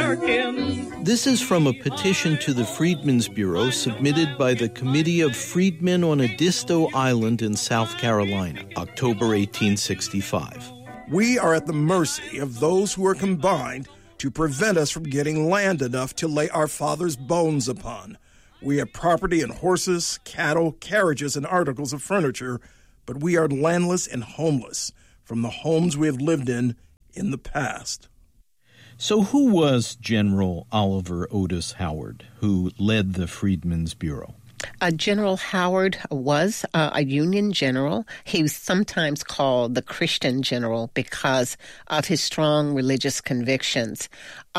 Americans. This is from a petition to the Freedmen's Bureau submitted by the Committee of Freedmen on Edisto Island in South Carolina, October 1865. We are at the mercy of those who are combined to prevent us from getting land enough to lay our fathers' bones upon. We have property in horses, cattle, carriages, and articles of furniture, but we are landless and homeless from the homes we have lived in the past. So who was General Oliver Otis Howard, who led the Freedmen's Bureau? General Howard was a Union general. He was sometimes called the Christian general because of his strong religious convictions.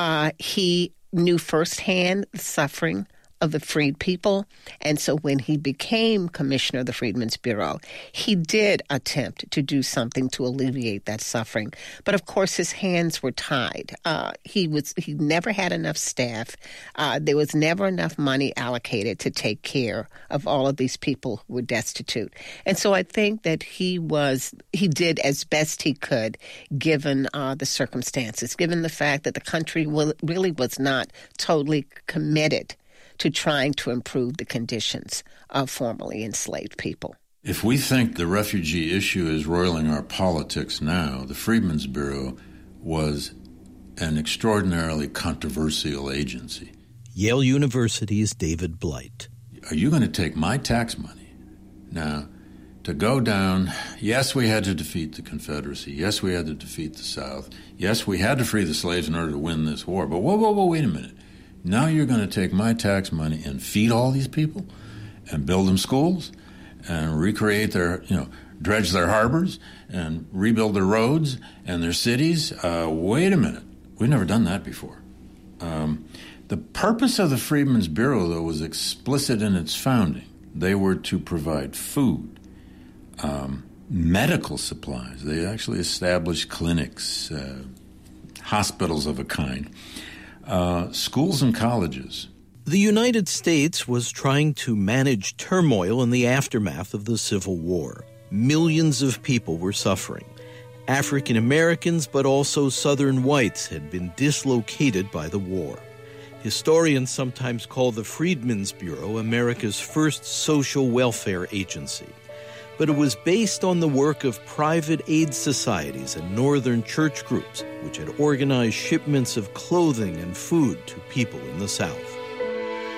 He knew firsthand the suffering of the freed people, and so when he became commissioner of the Freedmen's Bureau, he did attempt to do something to alleviate that suffering. But of course, his hands were tied. He never had enough staff. There was never enough money allocated to take care of all of these people who were destitute. And so I think that he did as best he could, given the circumstances, given the fact that the country really was not totally committed to trying to improve the conditions of formerly enslaved people. If we think the refugee issue is roiling our politics now, the Freedmen's Bureau was an extraordinarily controversial agency. Yale University's David Blight. Are you going to take my tax money now to go down? Yes, we had to defeat the Confederacy. Yes, we had to defeat the South. Yes, we had to free the slaves in order to win this war. But whoa, wait a minute. Now you're going to take my tax money and feed all these people and build them schools and recreate their, dredge their harbors and rebuild their roads and their cities. Wait a minute. We've never done that before. The purpose of the Freedmen's Bureau, though, was explicit in its founding. They were to provide food, medical supplies. They actually established clinics, hospitals of a kind. Schools and colleges. The United States was trying to manage turmoil in the aftermath of the Civil War. Millions of people were suffering. African Americans, but also Southern whites, had been dislocated by the war. Historians sometimes call the Freedmen's Bureau America's first social welfare agency. But it was based on the work of private aid societies and northern church groups, which had organized shipments of clothing and food to people in the South.